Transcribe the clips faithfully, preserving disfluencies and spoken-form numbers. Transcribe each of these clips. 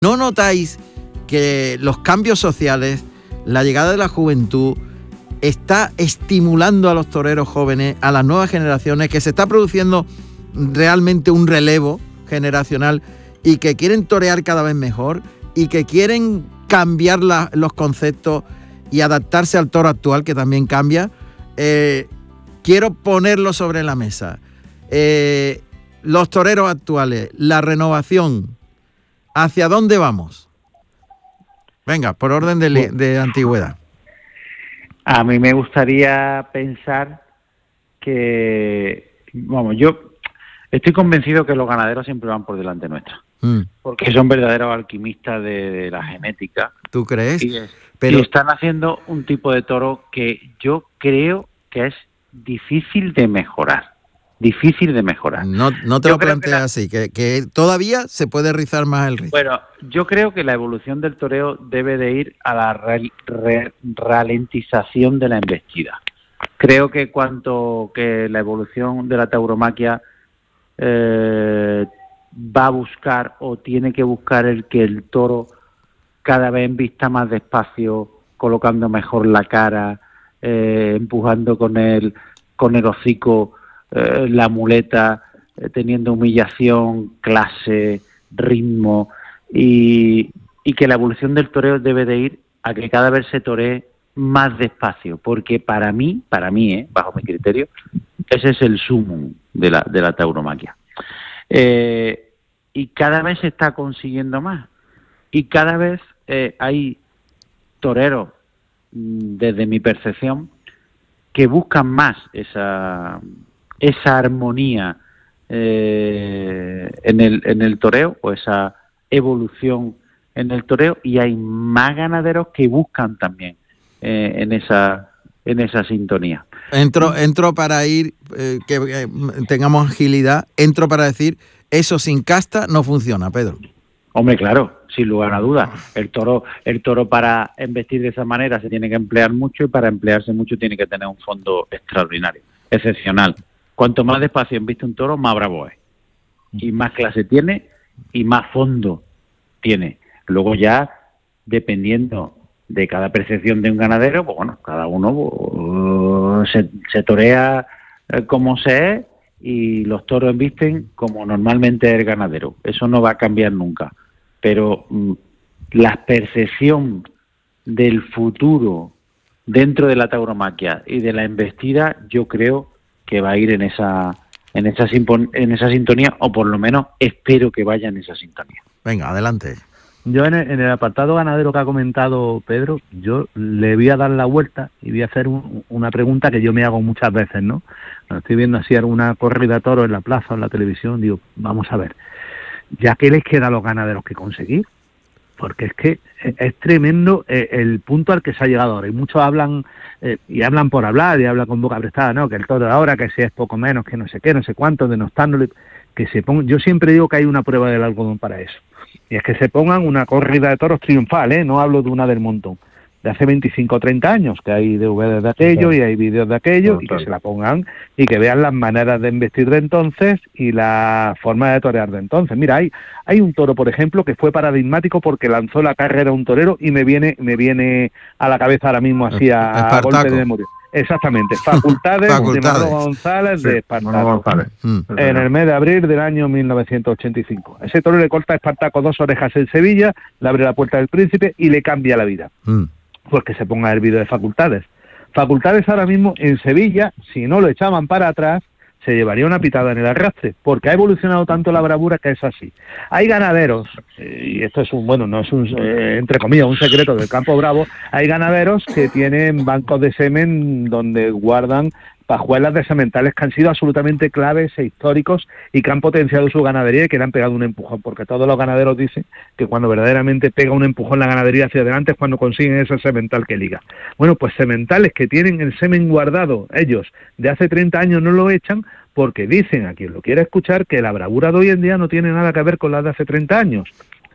¿No notáis que los cambios sociales, la llegada de la juventud, está estimulando a los toreros jóvenes, a las nuevas generaciones, que se está produciendo realmente un relevo generacional y que quieren torear cada vez mejor y que quieren cambiar la, los conceptos y adaptarse al toro actual, que también cambia? Eh, quiero ponerlo sobre la mesa. Eh, los toreros actuales, la renovación, ¿hacia dónde vamos? Venga, por orden de, de antigüedad. A mí me gustaría pensar que, vamos, yo estoy convencido que los ganaderos siempre van por delante nuestra, mm. porque son verdaderos alquimistas de, de la genética. ¿Tú crees? Y, Pero... y están haciendo un tipo de toro que yo creo que es difícil de mejorar. Difícil de mejorar. No, no te yo lo planteas la... así, que, que todavía se puede rizar más el rizo. Bueno, yo creo que la evolución del toreo debe de ir a la re, re, ralentización de la embestida. Creo que cuanto que la evolución de la tauromaquia eh, va a buscar o tiene que buscar el que el toro cada vez embista más despacio, colocando mejor la cara, eh, empujando con el, con el hocico Eh, la muleta, eh, teniendo humillación, clase, ritmo, y, y que la evolución del toreo debe de ir a que cada vez se toree más despacio, porque para mí, para mí, eh, bajo mi criterio, ese es el sumum de la, de la tauromaquia. Eh, y cada vez se está consiguiendo más, y cada vez eh, hay toreros, desde mi percepción, que buscan más esa... esa armonía eh, en el en el toreo, o esa evolución en el toreo, y hay más ganaderos que buscan también eh, en esa en esa sintonía. Entro entro para ir eh, que eh, tengamos agilidad, entro para decir, eso sin casta no funciona, Pedro. Hombre, claro, sin lugar a dudas. El toro el toro para embestir de esa manera se tiene que emplear mucho, y para emplearse mucho tiene que tener un fondo extraordinario, excepcional. Cuanto más despacio embiste un toro, más bravo es. Y más clase tiene y más fondo tiene. Luego ya, dependiendo de cada percepción de un ganadero, pues bueno, cada uno uh, se, se torea eh, como se es, y los toros embisten como normalmente es el ganadero. Eso no va a cambiar nunca. Pero mm, la percepción del futuro dentro de la tauromaquia y de la embestida, yo creo que va a ir en esa en esa en esa sintonía, o por lo menos espero que vaya en esa sintonía. Venga, adelante. Yo en el, en el apartado ganadero que ha comentado Pedro, yo le voy a dar la vuelta y voy a hacer un, una pregunta que yo me hago muchas veces, ¿no? Cuando estoy viendo así alguna corrida de toros en la plaza o en la televisión, digo, vamos a ver, ¿ya qué les queda a los ganaderos que conseguir? Porque es que es tremendo el punto al que se ha llegado ahora. Y muchos hablan, eh, y hablan por hablar, y hablan con boca prestada, ¿no? Que el toro de ahora, que si es poco menos, que no sé qué, no sé cuánto, denostándole, que se pongan. Yo siempre digo que hay una prueba del algodón para eso. Y es que se pongan una corrida de toros triunfal, ¿eh? No hablo de una del montón, de hace veinticinco o treinta años, que hay D V Ds de aquello, y hay vídeos de aquello, y que se la pongan, y que vean las maneras de embestir de entonces y la forma de torear de entonces. Mira, hay hay un toro, por ejemplo, que fue paradigmático porque lanzó la carrera a un torero, y me viene me viene a la cabeza ahora mismo así a, a golpe de memoria. Exactamente, Facultades, Facultades. de Manolo González, sí, de Espartaco, mm. en el mes de abril del año mil novecientos ochenta y cinco. Ese toro le corta a Espartaco dos orejas en Sevilla, le abre la puerta del Príncipe y le cambia la vida. Mm. Pues que se ponga el vídeo de Facultades. Facultades ahora mismo en Sevilla, si no lo echaban para atrás, se llevaría una pitada en el arrastre, porque ha evolucionado tanto la bravura que es así. Hay ganaderos, y esto es un, bueno, no es un, eh, entre comillas, un secreto del campo bravo, hay ganaderos que tienen bancos de semen donde guardan pajuelas de sementales que han sido absolutamente claves e históricos, y que han potenciado su ganadería y que le han pegado un empujón, porque todos los ganaderos dicen que cuando verdaderamente pega un empujón la ganadería hacia adelante es cuando consiguen ese semental que liga. Bueno, pues sementales que tienen el semen guardado ellos de hace treinta años no lo echan, porque dicen, a quien lo quiera escuchar, que la bravura de hoy en día no tiene nada que ver con la de hace treinta años.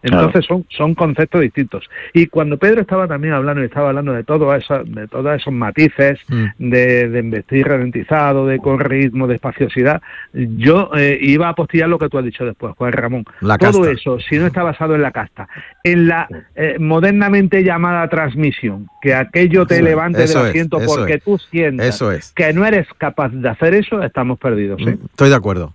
Entonces claro. son, son conceptos distintos. Y cuando Pedro estaba también hablando, y estaba hablando de todo eso, de todos esos matices, mm. de, de investir ralentizado, de con ritmo, de espaciosidad, yo eh, iba a apostillar lo que tú has dicho después, Juan Ramón. La todo casta. eso, si no está basado en la casta, en la eh, modernamente llamada transmisión, que aquello te eso levante es, del es, asiento porque es. tú sientas eso es. que no eres capaz de hacer eso, estamos perdidos. ¿eh? Estoy de acuerdo.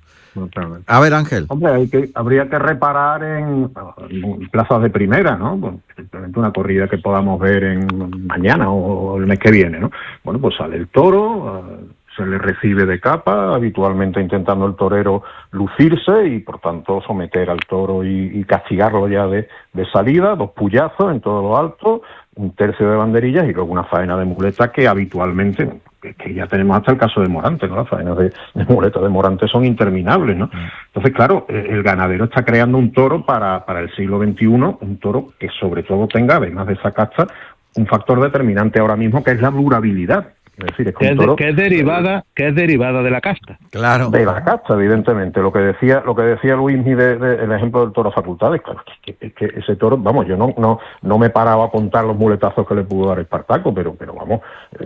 A ver, Ángel. Hombre, hay que, habría que reparar en, en plazas de primera, ¿no? Pues, simplemente una corrida que podamos ver en mañana o el mes que viene, ¿no? Bueno, pues sale el toro, se le recibe de capa, habitualmente intentando el torero lucirse y por tanto someter al toro y, y castigarlo ya de, de salida, dos puyazos en todo lo alto, un tercio de banderillas y luego una faena de muletas que habitualmente, que, que ya tenemos hasta el caso de Morante, ¿no? Las faenas de, de muletas de Morante son interminables, ¿no? Entonces, claro, el ganadero está creando un toro para, para el siglo veintiuno, un toro que sobre todo tenga, además de esa casta, un factor determinante ahora mismo que es la durabilidad. Es decir, es que, que, un toro, es de, que es derivada, que es derivada de la casta. Claro. De la casta, evidentemente. Lo que decía, lo que decía Luis de, de, el ejemplo del toro facultades, claro, que, que, que ese toro, vamos, yo no, no, no me paraba a contar los muletazos que le pudo dar Espartaco, pero, pero vamos, eh,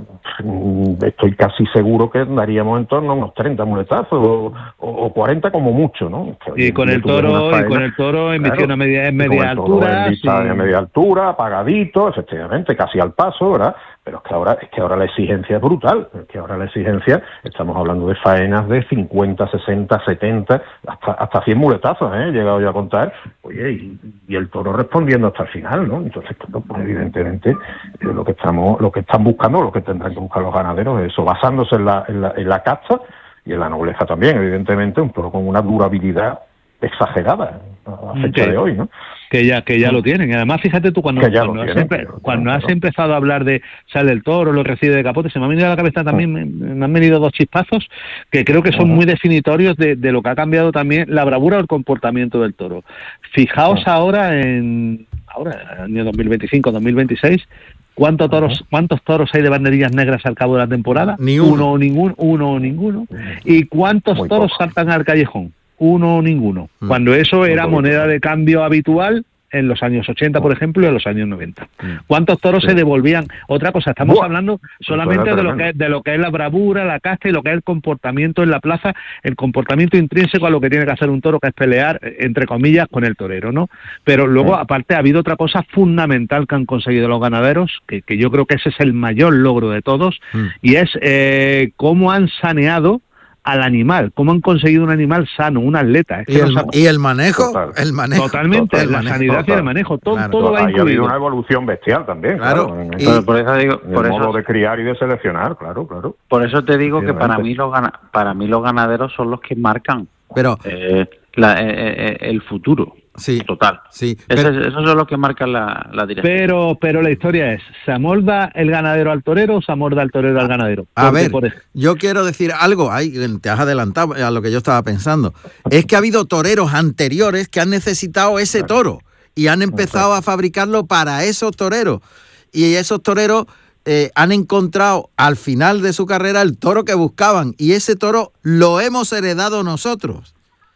estoy casi seguro que daríamos en torno a unos treinta muletazos o, o, o cuarenta como mucho, ¿no? Y con el toro, faena, y con el toro en visión a media, en media altura, en sí. a media altura, apagadito, efectivamente, casi al paso, ¿verdad? Pero es que ahora es que ahora la exigencia es brutal, es que ahora la exigencia, estamos hablando de faenas de cincuenta, sesenta, setenta, hasta hasta cien muletazos, ¿eh? He llegado ya a contar, oye, y, y el toro respondiendo hasta el final, ¿no? Entonces, pues evidentemente, eh, lo que estamos, lo que están buscando, lo que tendrán que buscar los ganaderos es eso, basándose en la, en la, en la casta y en la nobleza también, evidentemente, un toro con una durabilidad exagerada a la fecha okay. de hoy, ¿no? Que ya que ya lo tienen. Y además, fíjate tú, cuando, cuando, has, tienen, empe- pero, cuando pero, has empezado a hablar de sale el toro, lo recibe de capote, se me ha venido a la cabeza también, me, me han venido dos chispazos que creo que son uh-huh. muy definitorios de, de lo que ha cambiado también la bravura o el comportamiento del toro. Fijaos uh-huh. ahora en ahora año dos mil veinticinco, dos mil veintiséis, ¿cuántos toros, uh-huh. cuántos toros hay de banderillas negras al cabo de la temporada? Ni uno. Uno o ninguno, uno o ninguno. ¿Y cuántos muy toros poco. saltan al callejón? Uno o ninguno. Uh-huh. Cuando eso era poco. moneda de cambio habitual en los años ochenta, por ejemplo, y en los años noventa. ¿Cuántos toros sí. se devolvían? Otra cosa, estamos Buah. hablando solamente de lo, que es, de lo que es la bravura, la casta y lo que es el comportamiento en la plaza, el comportamiento intrínseco a lo que tiene que hacer un toro, que es pelear, entre comillas, con el torero, ¿no? Pero luego, sí. aparte, ha habido otra cosa fundamental que han conseguido los ganaderos, que, que yo creo que ese es el mayor logro de todos, mm. y es eh, cómo han saneado al animal, cómo han conseguido un animal sano, un atleta. Es que ¿Y, el, no sabe... ¿Y el manejo? Total. El manejo. Totalmente, Total. la sanidad Total. y el manejo, todo, claro. todo va incluido. Ha habido una evolución bestial también, claro. claro. En, y, en, por eso digo, en por el eso, modo de criar y de seleccionar, claro, claro. Por eso te digo que para mí los gana, para mí los ganaderos son los que marcan pero, eh, la, eh, eh, el futuro. Sí, total. Sí, pero, Eso, esos son los que marcan la, la dirección. Pero, pero la historia es, ¿se amolda el ganadero al torero o se amolda el torero al ganadero? A ver, por yo quiero decir algo, ahí te has adelantado a lo que yo estaba pensando. Es que ha habido toreros anteriores que han necesitado ese toro y han empezado a fabricarlo para esos toreros. Y esos toreros eh, han encontrado al final de su carrera el toro que buscaban y ese toro lo hemos heredado nosotros.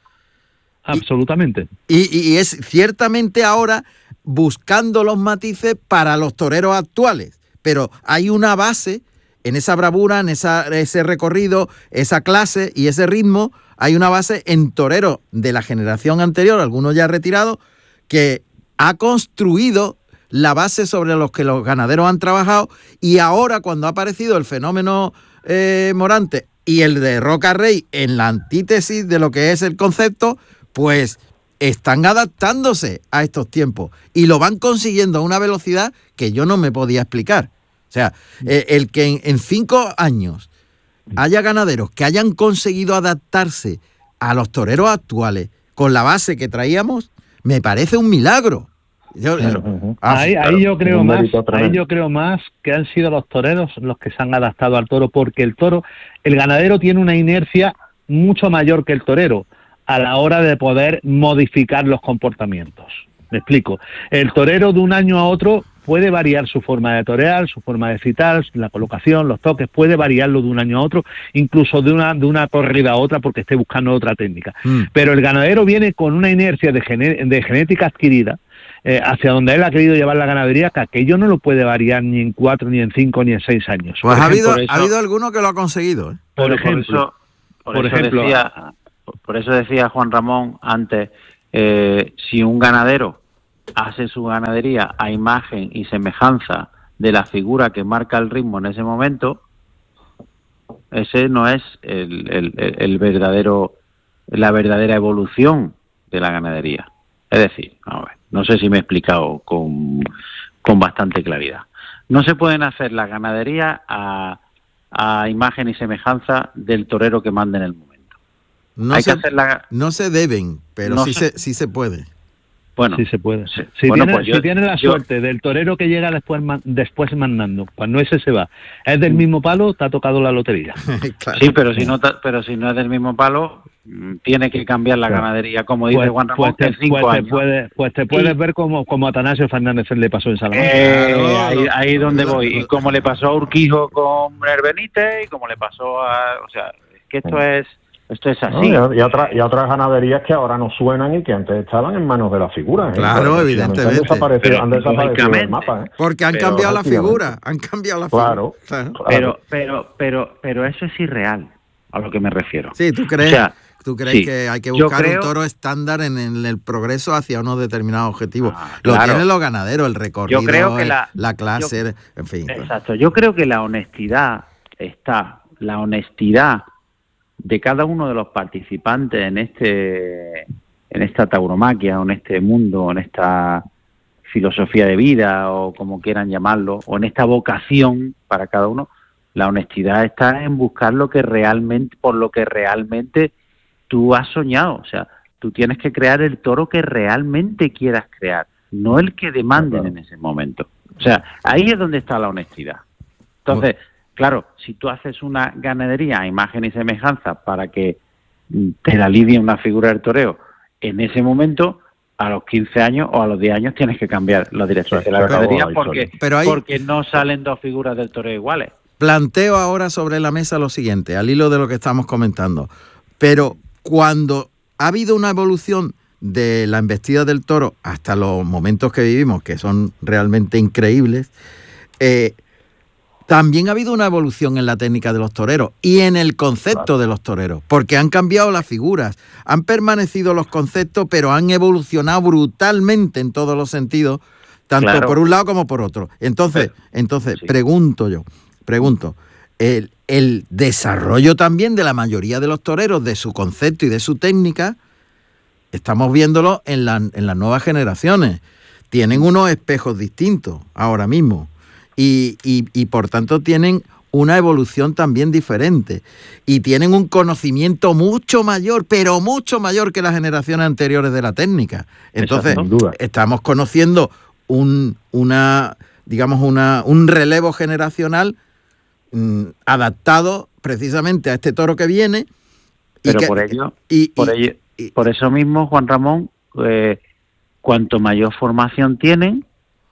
Absolutamente. Y, y, y es ciertamente ahora buscando los matices para los toreros actuales, pero hay una base en esa bravura, en esa, ese recorrido, esa clase y ese ritmo, hay una base en toreros de la generación anterior, algunos ya retirados, que ha construido la base sobre los que los ganaderos han trabajado y ahora cuando ha aparecido el fenómeno eh, Morante y el de Roca Rey en la antítesis de lo que es el concepto, pues están adaptándose a estos tiempos y lo van consiguiendo a una velocidad que yo no me podía explicar. O sea, eh, el que en, en cinco años haya ganaderos que hayan conseguido adaptarse a los toreros actuales con la base que traíamos, me parece un milagro. Yo, claro. yo, ah, ahí, ahí yo creo más, ahí yo creo más que han sido los toreros los que se han adaptado al toro, porque el toro, el ganadero tiene una inercia mucho mayor que el torero a la hora de poder modificar los comportamientos. Me explico. El torero de un año a otro puede variar su forma de torear, su forma de citar, la colocación, los toques, puede variarlo de un año a otro, incluso de una de una corrida a otra porque esté buscando otra técnica. Mm. Pero el ganadero viene con una inercia de, gene, de genética adquirida eh, hacia donde él ha querido llevar la ganadería, que aquello no lo puede variar ni en cuatro, ni en cinco, ni en seis años. Pues ha habido, eso, ha habido alguno que lo ha conseguido, ¿eh? Por Por ejemplo, eso, por por eso ejemplo, decía, por eso decía Juan Ramón antes, eh, si un ganadero hace su ganadería a imagen y semejanza de la figura que marca el ritmo en ese momento, ese no es el, el, el verdadero, la verdadera evolución de la ganadería. Es decir, a ver, no sé si me he explicado con, con bastante claridad. No se pueden hacer la ganadería a, a imagen y semejanza del torero que manda en el momento. No, Hay se, que hacer la... no se deben, pero no sí, se... Se, sí se puede. Bueno, sí se puede. sí. Si, Bueno, tiene, pues yo, si tiene la yo, suerte del torero que llega después después mandando, cuando ese se va, es del mismo palo, te ha tocado la lotería. Claro. Sí, pero si no pero si no es del mismo palo, tiene que cambiar la Claro. ganadería, como dice Pues, Juan Ramón, pues te, en cinco pues años. Te puede, pues te puedes Y, ver como, como a Atanasio Fernández le pasó en Salamanca. Eh, Claro, ahí, lo, ahí donde lo, voy. lo, y como le pasó a Urquijo con el Benítez, y como le pasó a... O sea, es que esto es... Esto es así. No, y, y, otra, y otras ganaderías que ahora no suenan y que antes estaban en manos de las figuras. ¿eh? Claro, Pero, evidentemente. Han desaparecido, Pero, han desaparecido del lógicamente, mapa. ¿eh? Porque han pero, cambiado la efectivamente. figura, han cambiado la Claro, figura. Claro. claro. Pero, pero, pero, pero eso es irreal, a lo que me refiero. Sí, ¿tú crees, o sea, ¿tú crees sí, que hay que yo buscar creo, un toro estándar en, en el progreso hacia unos determinados objetivos? Ah, Lo claro. tienen los ganaderos, el recorrido, Yo creo que el- la- la clase, yo- en fin. Exacto. Yo creo que la honestidad está, la honestidad de cada uno de los participantes en este, en esta tauromaquia, o en este mundo, o en esta filosofía de vida, o como quieran llamarlo, o en esta vocación para cada uno. La honestidad está en buscar lo que realmente, por lo que realmente tú has soñado. O sea, tú tienes que crear el toro que realmente quieras crear, no el que demanden en ese momento. O sea, ahí es donde está la honestidad. Entonces, claro, si tú haces una ganadería a imagen y semejanza para que te la lidie una figura del toreo, en ese momento, a los quince años o a los diez años tienes que cambiar la dirección de la ganadería porque, Pero hay- porque no salen dos figuras del toreo iguales. Planteo ahora sobre la mesa lo siguiente, al hilo de lo que estamos comentando. Pero cuando ha habido una evolución de la embestida del toro hasta los momentos que vivimos, que son realmente increíbles, eh, también ha habido una evolución en la técnica de los toreros y en el concepto claro. de los toreros, porque han cambiado las figuras, han permanecido los conceptos, pero han evolucionado brutalmente en todos los sentidos, tanto claro. por un lado como por otro. Entonces, pero, entonces sí. pregunto yo, pregunto, el, el desarrollo también de la mayoría de los toreros, de su concepto y de su técnica, estamos viéndolo en, la, en las nuevas generaciones. Tienen unos espejos distintos ahora mismo. Y, y, y por tanto tienen una evolución también diferente y tienen un conocimiento mucho mayor, pero mucho mayor que las generaciones anteriores de la técnica. Entonces, estamos conociendo un, una, digamos, una, un relevo generacional mmm, adaptado precisamente a este toro que viene. Pero y que, por ello, y, por, y, ello y, por eso mismo, Juan Ramón, eh, cuanto mayor formación tienen,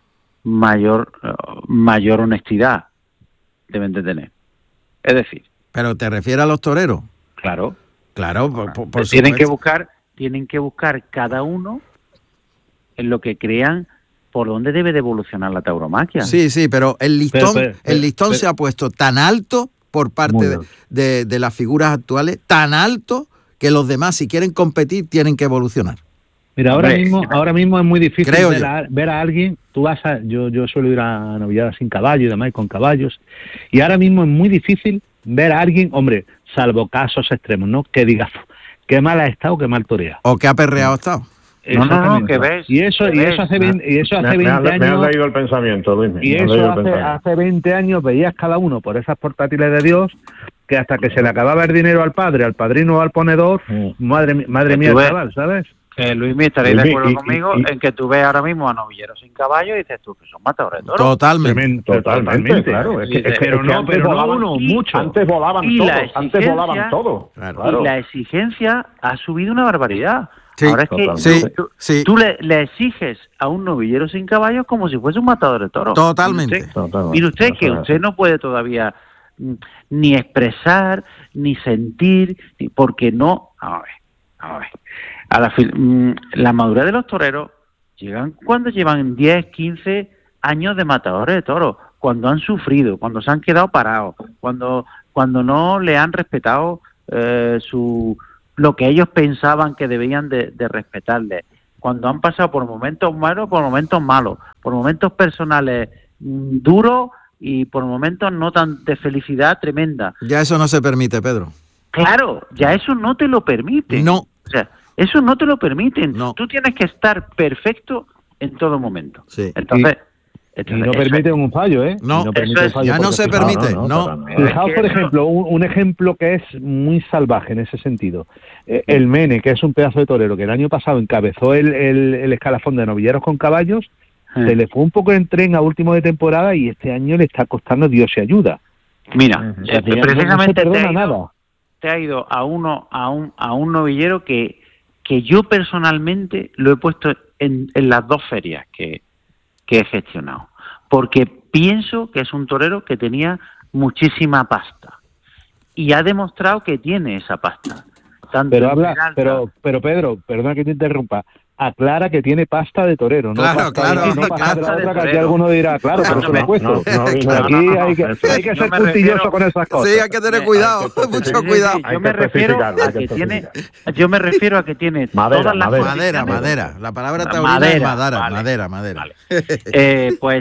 mayor mayor honestidad deben de tener. Es decir... ¿Pero te refieres a los toreros? Claro. Claro, por, por, por tienen supuesto. que buscar tienen que buscar cada uno en lo que crean por dónde debe de evolucionar la tauromaquia. Sí, sí, pero el listón, pero, pero, el listón pero, se ha puesto tan alto por parte de, de, de las figuras actuales, tan alto que los demás, si quieren competir, tienen que evolucionar. Mira, ahora Hombre, mismo, ahora mismo es muy difícil ver a, ver a alguien. Tú vas a, yo, yo suelo ir a novilladas sin caballo y demás, con caballos, y ahora mismo es muy difícil ver a alguien, hombre, salvo casos extremos, ¿no? Que digas, qué mal ha estado, qué mal torea. O que ha perreado estado. No, no, no, que ves. Y eso, y eso hace veinte, y eso hace me, veinte me, años. Me has leído el pensamiento, Luis. Y eso hace, hace veinte años veías cada uno por esas portátiles de Dios, que hasta que se le acababa el dinero al padre, al padrino o al ponedor, mm. madre, madre mía, chaval, ¿sabes? Eh, Luis, estaréis de acuerdo y, conmigo y, y, en que tú ves ahora mismo a novilleros sin caballo y dices tú que son matadores de toros. Totalmente, totalmente, totalmente, claro. Es que, es que, pero es que no, pero no uno, mucho. Antes volaban todos, antes volaban todos. Claro. Y la exigencia ha subido una barbaridad. Sí, ahora es que sí, tú, sí. tú le, le exiges a un novillero sin caballo como si fuese un matador de toros. Totalmente. Mire usted, Totalmente. Mire usted que usted no puede todavía ni expresar, ni sentir, ni, porque no... A ver, a ver. A la, la madurez de los toreros llegan cuando llevan diez, quince años de matadores de toros, cuando han sufrido, cuando se han quedado parados, cuando cuando no le han respetado eh, su lo que ellos pensaban que debían de, de respetarle, cuando han pasado por momentos malos, por momentos malos, por momentos personales mmm, duros y por momentos no tan de felicidad tremenda. Ya eso no se permite, Pedro. Claro, ya eso no te lo permiten. No. O sea, eso no te lo permiten. No. Tú tienes que estar perfecto en todo momento. Sí. Entonces, y, entonces y no permiten un fallo, ¿eh? No, y no permite es, un fallo ya no se fijaos, permite, no. no, no, Fijaos, por Es que ejemplo, un, un ejemplo que es muy salvaje en ese sentido. Eh, el Mene, que es un pedazo de torero que el año pasado encabezó el, el, el escalafón de novilleros con caballos, eh. se le fue un poco en tren a último de temporada y este año le está costando Dios y ayuda. Mira, O sea, eh, que ya precisamente no se te, perdona ha ido, nada. te ha ido a uno a un a un novillero que que yo personalmente lo he puesto en, en las dos ferias que, que he gestionado, porque pienso que es un torero que tenía muchísima pasta y ha demostrado que tiene esa pasta. Tanto Pero en habla, Peralta- pero, pero Pedro, perdona que te interrumpa, aclara que tiene pasta de torero, no Claro, pasta, claro, de, no pasta de la pasta de otra, que aquí torero. alguno dirá, claro, No, pero no eso lo me- he puesto. no, no vino Aquí no, no, no, hay que, eso hay que es. ser Yo me puntilloso refiero- con esas cosas. Sí, hay que tener Me- cuidado, hay que- mucho sí, cuidado. Sí, Hay yo que me refiero especificarlo, a hay que que tiene, especificar. yo me refiero a que tiene Madera, todas las madera. Madera, condiciones- madera. La palabra taurina Madera, es madera, vale. madera, madera. Vale. Eh, pues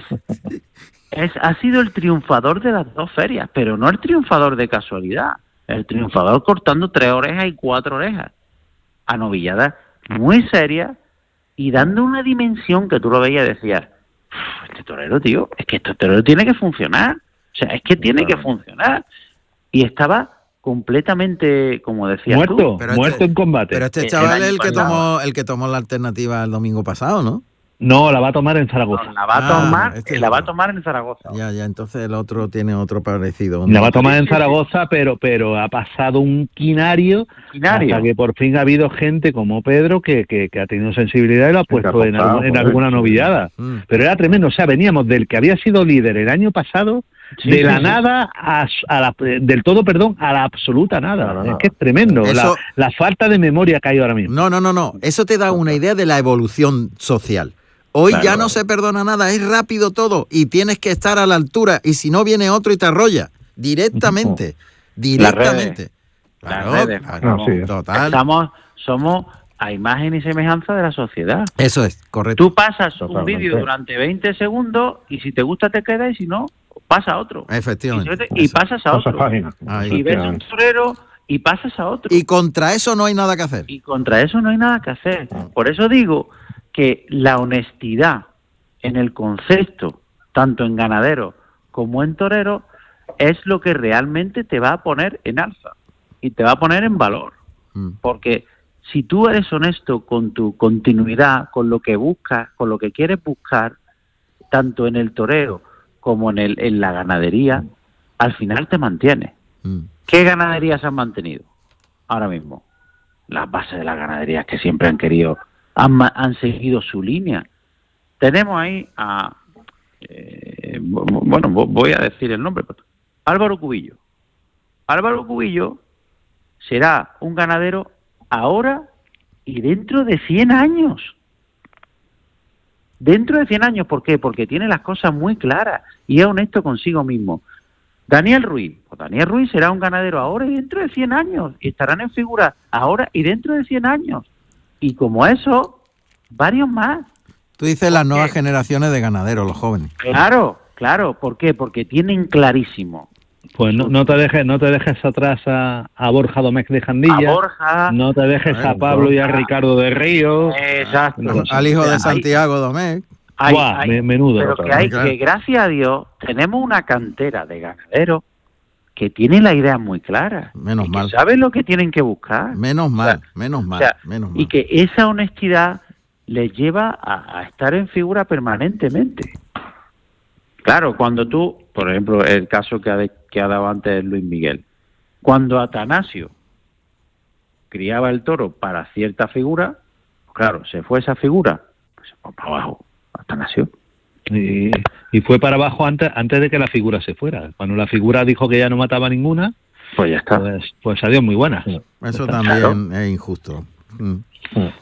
es, ha sido el triunfador de las dos ferias, pero no el triunfador de casualidad, el triunfador cortando tres orejas y cuatro orejas, a novilladas muy serias y dando una dimensión que tú lo veías y decías, este torero, tío, es que este torero tiene que funcionar, o sea, es que tiene que funcionar. Y estaba completamente, como decías Muerto, tú, Pero muerto este- en combate. Pero este El chaval es año el que pasado. tomó el que tomó la alternativa el domingo pasado, ¿no? No, la va a tomar en Zaragoza. no, la va a Ah, tomar, este es la va a otro. tomar en Zaragoza. Ya, ya, entonces el otro tiene otro parecido. La va a tomar Sí, en sí, sí. Zaragoza, pero pero ha pasado un quinario, Quinario. hasta que por fin ha habido gente como Pedro que, que, que ha tenido sensibilidad y lo ha puesto ha en, costado, algu- en joder, alguna sí. novillada. Mm. Pero era tremendo, o sea, veníamos del que había sido líder el año pasado, Sí, de sí, la sí. nada a, a la, del todo, perdón, a la absoluta nada. A la Es nada. que es tremendo, Eso- la, la falta de memoria que hay ahora mismo. No, no, no, no. Eso te da una idea de la evolución social. Hoy Claro, ya no claro. se perdona nada, es rápido todo y tienes que estar a la altura y si no viene otro y te arrolla directamente, directamente. Las Claro, redes. claro, No, sí. total. Estamos, somos a imagen y semejanza de la sociedad. Eso es, correcto. Tú pasas un Totalmente. vídeo durante veinte segundos y si te gusta te queda y si no, pasa a otro. Efectivamente. Y, y pasas a Pasa otro. página. Ahí. Y ves un torero y pasas a otro. Y contra eso no hay nada que hacer. Y contra eso no hay nada que hacer. Por eso digo que la honestidad en el concepto, tanto en ganadero como en torero, es lo que realmente te va a poner en alza y te va a poner en valor. Mm. Porque si tú eres honesto con tu continuidad, con lo que buscas, con lo que quieres buscar, tanto en el torero como en, el, en la ganadería, al final te mantienes. Mm. ¿Qué ganaderías han mantenido ahora mismo? Las bases de las ganaderías que siempre han querido, han, ma- han seguido su línea. Tenemos ahí a, eh, bu- bu- bueno, vo- voy a decir el nombre, Álvaro Cubillo. Álvaro Cubillo será un ganadero ahora y dentro de cien años. Dentro de cien años, ¿por qué? Porque tiene las cosas muy claras y es honesto consigo mismo. Daniel Ruiz, pues Daniel Ruiz será un ganadero ahora y dentro de cien años, y estarán en figura ahora y dentro de cien años. Y como eso, varios más. Tú dices las nuevas qué? generaciones de ganaderos, los jóvenes. Claro, claro, ¿por qué? Porque tienen clarísimo Pues no, no te dejes no te dejes atrás a, a Borja Domecq de Jandilla, a Borja, no te dejes a Pablo y a Ricardo de Río. exacto. Al hijo O sea, de hay- Santiago Domecq. hay- Buah, hay- me- menudo. pero que hay claro. que, gracias a Dios, tenemos una cantera de ganaderos que tiene la idea muy clara. Menos y que mal. saben lo que tienen que buscar. Menos mal, menos O mal, sea, menos mal. y que esa honestidad les lleva a, a estar en figura permanentemente. Claro, cuando tú, por ejemplo, el caso que ha, de- que ha dado antes Luis Miguel, cuando Atanasio criaba el toro para cierta figura, claro, se fue esa figura, pues se fue para abajo, Atanasio. Y, y fue para abajo antes antes de que la figura se fuera. Cuando la figura dijo que ya no mataba ninguna, Pues ya está. pues, pues adiós muy buena. Eso Claro. también es injusto. Mm.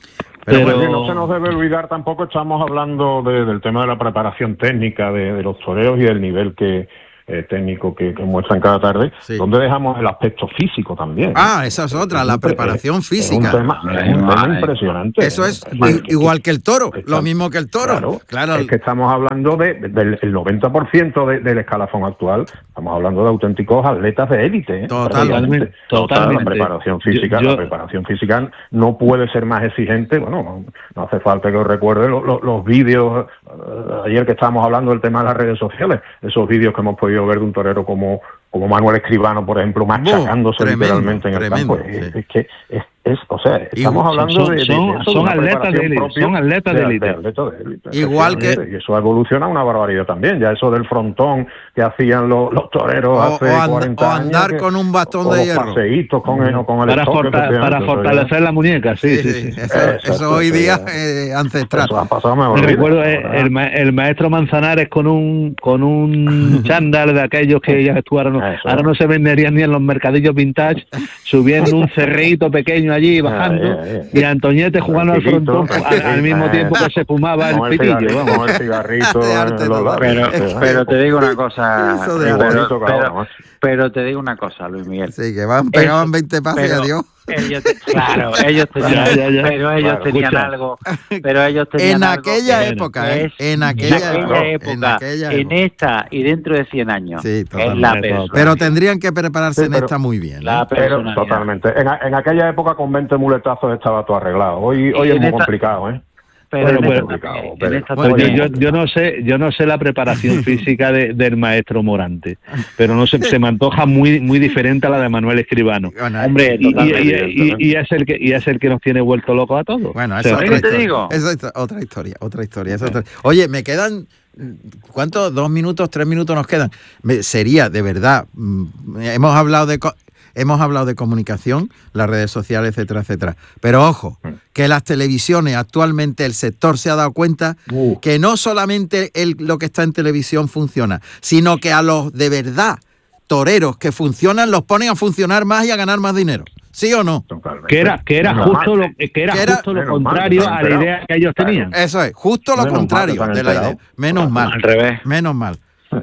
Pero, pero no se nos debe olvidar tampoco, estamos hablando de, del tema de la preparación técnica de, de los toreos y del nivel que eh, técnico que, que muestran cada tarde, sí. donde dejamos el aspecto físico también. Ah, esa es otra, es la preparación es, física. Es un tema, es un tema impresionante. Eso es, es igual que el toro, que, lo mismo que el toro. Claro, claro. Es que estamos hablando de, de, del el noventa por ciento de, del escalafón actual, estamos hablando de auténticos atletas de élite. ¿eh? Totalmente. Totalmente. La preparación física, yo, la preparación física no puede ser más exigente. Bueno, no, no hace falta que os recuerde lo, lo, los vídeos, uh, ayer que estábamos hablando del tema de las redes sociales, esos vídeos que hemos podido ver de un torero como como Manuel Escribano, por ejemplo, machacándose oh, tremendo, literalmente en el tremendo, campo. Sí. Es, es que es, es, o sea, estamos hablando son, de, de, son, de, eso, son de atletas de élite, son atletas de élite. Igual que y eso ha evolucionado una barbaridad también. Ya eso del frontón que hacían los, los toreros o, hace o and, cuarenta o andar años, con un bastón o de los hierro. Paseitos con, el, con el para, estoque, forta, para fortalecer la muñeca, sí, sí, sí. sí. Eso, Exacto, eso hoy día es eh, ancestral. Eso ha pasado, me me recuerdo el, el, el maestro Manzanares con un con un chándal de aquellos que ya estuvieron, ahora no se venderían ni en los mercadillos vintage, subiendo un cerrito pequeño allí bajando, ah, yeah, yeah. y Antoñete jugando al frontón al, al mismo tiempo que se fumaba el pitillo, vamos. Con el cigarrito en los labios. Pero, pero te digo una cosa, pero, pero, pero te digo una cosa, Luis Miguel. Sí, que van, pegaban veinte pases y adiós. Ellos te, claro, ellos tenían, ya, ya, ya. pero ellos claro, tenían escucha. algo, pero ellos tenían en algo aquella época, ¿eh? en aquella, en aquella época, en, aquella en esta y dentro de cien años, sí, es la persona. Pero tendrían que prepararse sí, pero, en esta muy bien. La ¿eh? Pero, totalmente. En, en aquella época con veinte muletazos estaba todo arreglado. Hoy, hoy es muy esta, complicado, ¿eh? Pero, bueno, pero, pero, bueno, yo, yo, yo no sé yo no sé la preparación física de, del maestro Morante, pero no sé, se me antoja muy muy diferente a la de Manuel Escribano. Bueno, hombre, y, y, y, y, es el que y es el que nos tiene vuelto locos a todos. Bueno, eso, o sea, es, otra te digo? eso es otra historia, otra historia. Es otra... Oye, me quedan ¿cuántos? Dos minutos, tres minutos nos quedan. Me, sería de verdad. Hemos hablado de Hemos hablado de comunicación, las redes sociales, etcétera, etcétera. Pero ojo, que las televisiones actualmente el sector se ha dado cuenta uh. que no solamente el, lo que está en televisión funciona, sino que a los de verdad toreros que funcionan los ponen a funcionar más y a ganar más dinero. ¿Sí o no? Totalmente. Que era, que era justo lo, que era que era, justo lo contrario mal, a la idea que ellos tenían. Eso es, justo lo menos contrario de la idea. Menos mal. Al revés. Menos mal.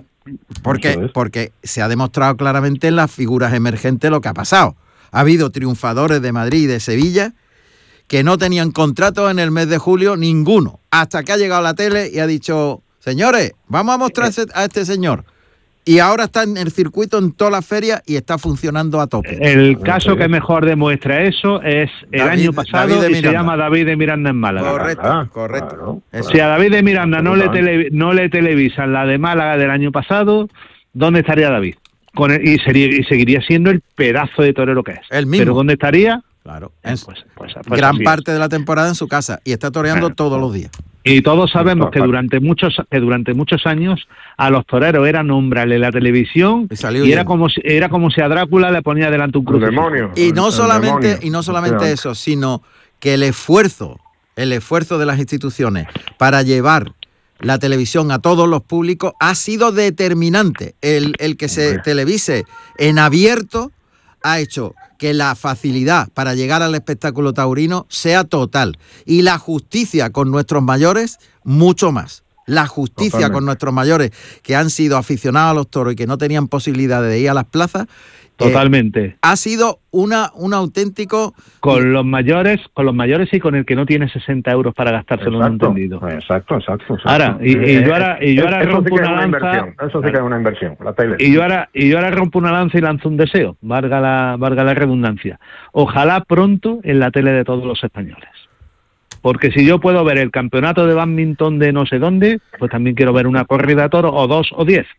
Porque, porque se ha demostrado claramente en las figuras emergentes lo que ha pasado. Ha habido triunfadores de Madrid y de Sevilla que no tenían contrato en el mes de julio, ninguno, hasta que ha llegado la tele y ha dicho, señores, vamos a mostrar a este señor. Y ahora está en el circuito en todas las ferias y está funcionando a tope. El caso que mejor demuestra eso es el David, año pasado y se llama David de Miranda en Málaga. Correcto, ah, correcto. Claro, claro. Si a David de Miranda no le, tele, no le televisan la de Málaga del año pasado, ¿dónde estaría David? Con el, y, sería, y seguiría siendo el pedazo de torero que es. El mismo. ¿Pero dónde estaría? Claro, eh, pues, pues, pues gran parte es. de la temporada en su casa y está toreando eh, todos los días. Y todos sabemos que durante muchos que durante muchos años a los toreros era nombrarle la televisión y, y era como si, era como si a Drácula le ponía delante un crucifijo. Y no solamente y no solamente eso, sino que el esfuerzo, el esfuerzo de las instituciones para llevar la televisión a todos los públicos ha sido determinante. El, el que se televise en abierto ha hecho que la facilidad para llegar al espectáculo taurino sea total. Y la justicia con nuestros mayores, mucho más. La justicia Totalmente. con nuestros mayores que han sido aficionados a los toros y que no tenían posibilidad de ir a las plazas. Totalmente. Eh, ha sido una un auténtico... Con los mayores con los mayores y con el que no tiene sesenta euros para gastárselo en un entendido. Exacto, exacto. exacto. Ahora, y, y yo ahora, y yo ahora eso rompo sí una, una lanza... Inversión. Eso sí que es una inversión, la tele. Y yo ahora, y yo ahora rompo una lanza y lanzo un deseo, valga la, valga la redundancia. Ojalá pronto en la tele de todos los españoles. Porque si yo puedo ver el campeonato de bádminton de no sé dónde, pues también quiero ver una corrida de toros, o dos, o diez.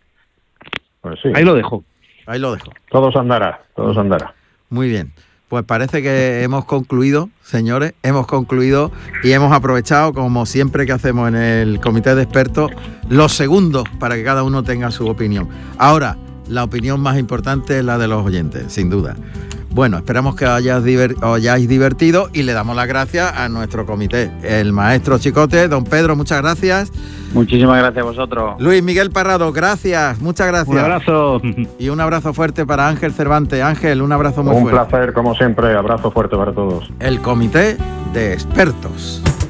Pues sí. Ahí lo dejo. Ahí lo dejo. Todos andará, todos andará. Muy bien. Pues parece que hemos concluido, señores, hemos concluido y hemos aprovechado, como siempre que hacemos en el comité de expertos, los segundos para que cada uno tenga su opinión. Ahora, la opinión más importante es la de los oyentes, sin duda. Bueno, esperamos que os hayáis, diver- os hayáis divertido y le damos las gracias a nuestro comité. El maestro Chicote, don Pedro, muchas gracias. Muchísimas gracias a vosotros. Luis Miguel Parrado, gracias, muchas gracias. Un abrazo. Y un abrazo fuerte para Ángel Cervantes. Ángel, un abrazo muy Un fuerte. placer, como siempre. Abrazo fuerte para todos. El comité de expertos.